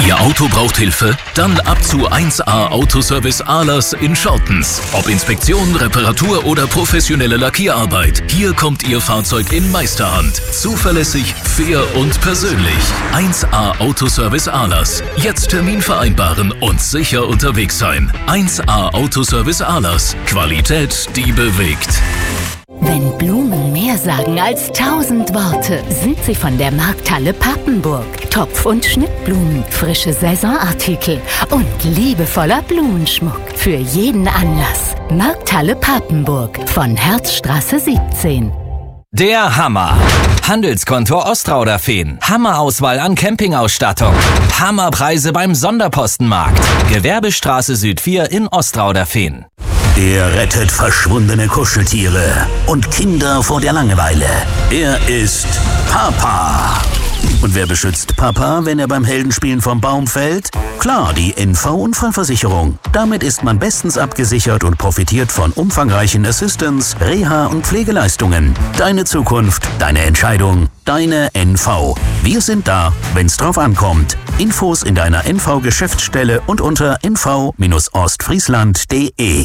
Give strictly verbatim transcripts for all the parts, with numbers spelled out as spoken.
Ihr Auto braucht Hilfe? Dann ab zu eins A Autoservice Ahlers in Schortens. Ob Inspektion, Reparatur oder professionelle Lackierarbeit, hier kommt Ihr Fahrzeug in Meisterhand. Zuverlässig, fair und persönlich. eins A Autoservice Ahlers. Jetzt Termin vereinbaren und sicher unterwegs sein. eins A Autoservice Ahlers. Qualität, die bewegt. Wenn Blumen mehr sagen als tausend Worte, sind sie von der Markthalle Papenburg. Topf- und Schnittblumen, frische Saisonartikel und liebevoller Blumenschmuck für jeden Anlass. Markthalle Papenburg von Herzstraße siebzehn. Der Hammer. Handelskonto Ostrauderfehn. Hammerauswahl an Campingausstattung. Hammerpreise beim Sonderpostenmarkt. Gewerbestraße Süd vier in Ostrauderfehn. Er rettet verschwundene Kuscheltiere und Kinder vor der Langeweile. Er ist Papa. Und wer beschützt Papa, wenn er beim Heldenspielen vom Baum fällt? Klar, die N V-Unfallversicherung. Damit ist man bestens abgesichert und profitiert von umfangreichen Assistance, Reha- und Pflegeleistungen. Deine Zukunft, deine Entscheidung, deine N V. Wir sind da, wenn's drauf ankommt. Infos in deiner N V-Geschäftsstelle und unter n v Bindestrich ostfriesland punkt de.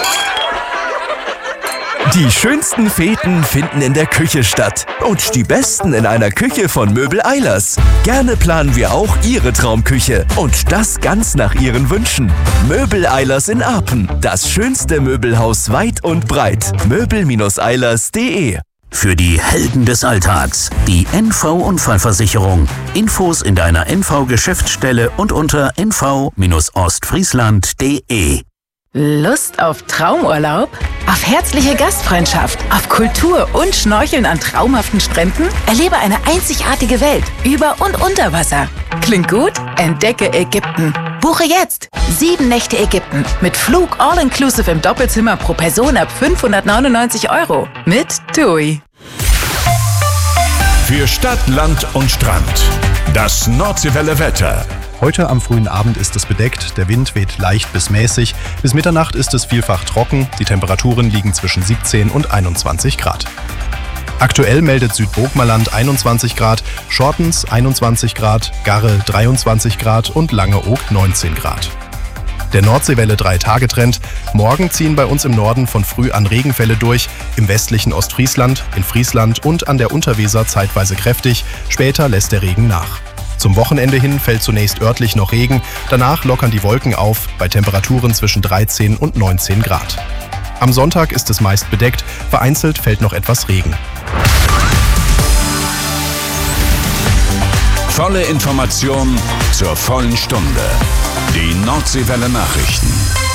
Die schönsten Feten finden in der Küche statt. Und die besten in einer Küche von Möbel Eilers. Gerne planen wir auch Ihre Traumküche. Und das ganz nach Ihren Wünschen. Möbel Eilers in Apen. Das schönste Möbelhaus weit und breit. möbel Bindestrich eilers punkt de. Für die Helden des Alltags, die N V-Unfallversicherung. Infos in deiner N V-Geschäftsstelle und unter n v Bindestrich ostfriesland punkt de. Lust auf Traumurlaub? Auf herzliche Gastfreundschaft? Auf Kultur und Schnorcheln an traumhaften Stränden? Erlebe eine einzigartige Welt über und unter Wasser. Klingt gut? Entdecke Ägypten. Buche jetzt sieben Nächte Ägypten mit Flug all-inclusive im Doppelzimmer pro Person ab fünfhundertneunundneunzig Euro mit TUI. Für Stadt, Land und Strand. Das Nordseewelle Wetter. Heute am frühen Abend ist es bedeckt, der Wind weht leicht bis mäßig. Bis Mitternacht ist es vielfach trocken, die Temperaturen liegen zwischen siebzehn und einundzwanzig Grad. Aktuell meldet Südburgmaland einundzwanzig Grad, Schortens einundzwanzig Grad, Garre dreiundzwanzig Grad und Langeoog neunzehn Grad. Der Nordseewelle drei Tage Trend. Morgen ziehen bei uns im Norden von früh an Regenfälle durch, im westlichen Ostfriesland, in Friesland und an der Unterweser zeitweise kräftig, später lässt der Regen nach. Zum Wochenende hin fällt zunächst örtlich noch Regen, danach lockern die Wolken auf, bei Temperaturen zwischen dreizehn und neunzehn Grad. Am Sonntag ist es meist bedeckt, vereinzelt fällt noch etwas Regen. Volle Information zur vollen Stunde. Die Nordseewelle Nachrichten.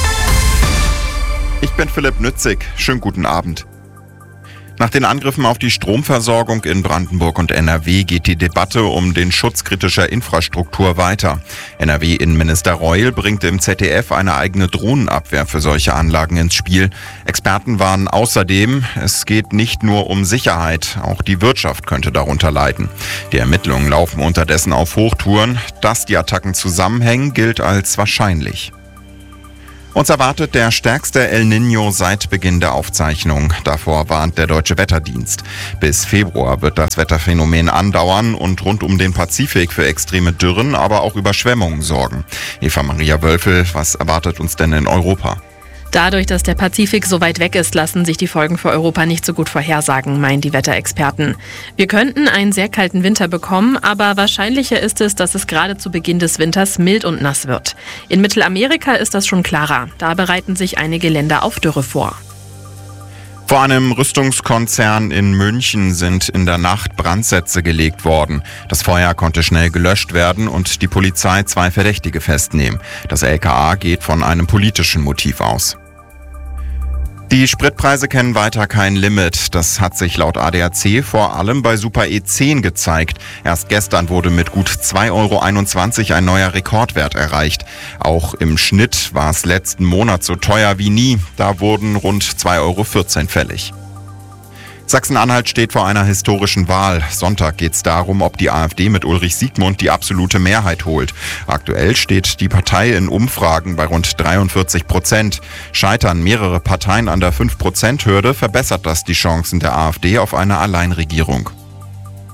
Ich bin Philipp Nützig. Schönen guten Abend. Nach den Angriffen auf die Stromversorgung in Brandenburg und N R W geht die Debatte um den Schutz kritischer Infrastruktur weiter. N R W-Innenminister Reul bringt im Z D F eine eigene Drohnenabwehr für solche Anlagen ins Spiel. Experten warnen außerdem, es geht nicht nur um Sicherheit, auch die Wirtschaft könnte darunter leiden. Die Ermittlungen laufen unterdessen auf Hochtouren. Dass die Attacken zusammenhängen, gilt als wahrscheinlich. Uns erwartet der stärkste El Niño seit Beginn der Aufzeichnung. Davor warnt der Deutsche Wetterdienst. Bis Februar wird das Wetterphänomen andauern und rund um den Pazifik für extreme Dürren, aber auch Überschwemmungen sorgen. Eva Maria Wölfel, was erwartet uns denn in Europa? Dadurch, dass der Pazifik so weit weg ist, lassen sich die Folgen für Europa nicht so gut vorhersagen, meinen die Wetterexperten. Wir könnten einen sehr kalten Winter bekommen, aber wahrscheinlicher ist es, dass es gerade zu Beginn des Winters mild und nass wird. In Mittelamerika ist das schon klarer. Da bereiten sich einige Länder auf Dürre vor. Vor einem Rüstungskonzern in München sind in der Nacht Brandsätze gelegt worden. Das Feuer konnte schnell gelöscht werden und die Polizei zwei Verdächtige festnehmen. Das L K A geht von einem politischen Motiv aus. Die Spritpreise kennen weiter kein Limit. Das hat sich laut A D A C vor allem bei Super E zehn gezeigt. Erst gestern wurde mit gut zwei Euro einundzwanzig ein neuer Rekordwert erreicht. Auch im Schnitt war es letzten Monat so teuer wie nie. Da wurden rund zwei Euro vierzehn fällig. Sachsen-Anhalt steht vor einer historischen Wahl. Sonntag geht es darum, ob die AfD mit Ulrich Siegmund die absolute Mehrheit holt. Aktuell steht die Partei in Umfragen bei rund dreiundvierzig Prozent. Scheitern mehrere Parteien an der fünf Prozent Hürde, verbessert das die Chancen der AfD auf eine Alleinregierung.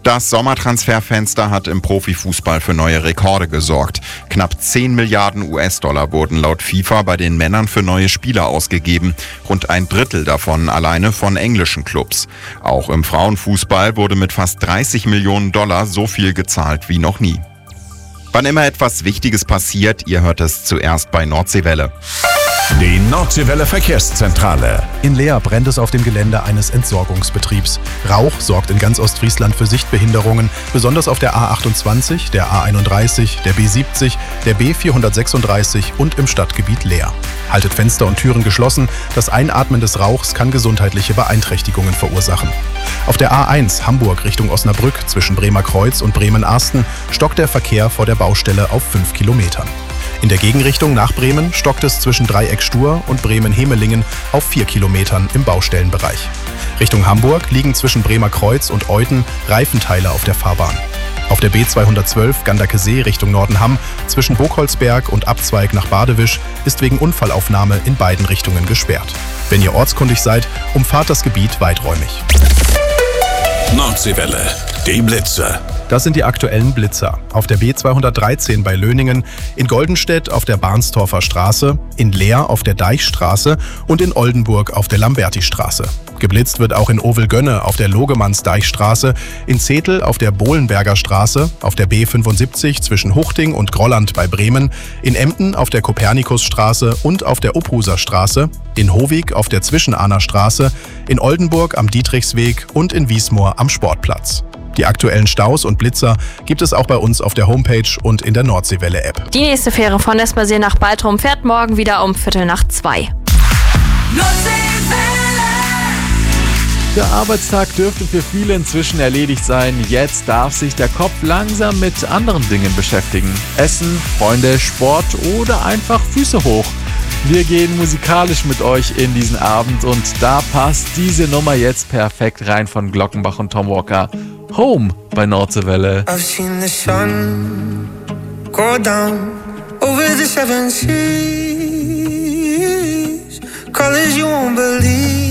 Das Sommertransferfenster hat im Profifußball für neue Rekorde gesorgt. Knapp zehn Milliarden U S-Dollar wurden laut FIFA bei den Männern für neue Spieler ausgegeben. Rund ein Drittel davon alleine von englischen Clubs. Auch im Frauenfußball wurde mit fast dreißig Millionen Dollar so viel gezahlt wie noch nie. Wann immer etwas Wichtiges passiert, ihr hört es zuerst bei Nordseewelle. Die Nordseewelle Verkehrszentrale. In Leer brennt es auf dem Gelände eines Entsorgungsbetriebs. Rauch sorgt in ganz Ostfriesland für Sichtbehinderungen, besonders auf der A achtundzwanzig, der A einunddreißig, der B siebzig, der B vierhundertsechsunddreißig und im Stadtgebiet Leer. Haltet Fenster und Türen geschlossen, das Einatmen des Rauchs kann gesundheitliche Beeinträchtigungen verursachen. Auf der A eins Hamburg Richtung Osnabrück zwischen Bremer Kreuz und Bremen-Arsten stockt der Verkehr vor der Baustelle auf fünf Kilometern. In der Gegenrichtung nach Bremen stockt es zwischen Dreieck-Stur und Bremen-Hemelingen auf vier Kilometern im Baustellenbereich. Richtung Hamburg liegen zwischen Bremer Kreuz und Euthen Reifenteile auf der Fahrbahn. Auf der B zweihundertzwölf Gandakesee Richtung Nordenham zwischen Burgholzberg und Abzweig nach Badewisch ist wegen Unfallaufnahme in beiden Richtungen gesperrt. Wenn ihr ortskundig seid, umfahrt das Gebiet weiträumig. Nordseewelle, die Blitze. Das sind die aktuellen Blitzer. Auf der B zweihundertdreizehn bei Löningen, in Goldenstedt auf der Barnstorfer Straße, in Leer auf der Deichstraße und in Oldenburg auf der Lambertistraße. Geblitzt wird auch in Ovelgönne auf der Logemannsdeichstraße, in Zetel auf der Bohlenberger Straße, auf der B fünfundsiebzig zwischen Huchting und Grolland bei Bremen, in Emden auf der Kopernikusstraße und auf der Obhuser Straße, in Hovig auf der Zwischenahner Straße, in Oldenburg am Dietrichsweg und in Wiesmoor am Sportplatz. Die aktuellen Staus und Blitzer gibt es auch bei uns auf der Homepage und in der Nordseewelle-App. Die nächste Fähre von Nespersee nach Baltrum fährt morgen wieder um Viertel nach zwei. Der Arbeitstag dürfte für viele inzwischen erledigt sein. Jetzt darf sich der Kopf langsam mit anderen Dingen beschäftigen. Essen, Freunde, Sport oder einfach Füße hoch. Wir gehen musikalisch mit euch in diesen Abend und da passt diese Nummer jetzt perfekt rein von Glockenbach und Tom Walker. Home bei Nordseewelle. I've seen the sun go down over the seven seas, colors you won't believe.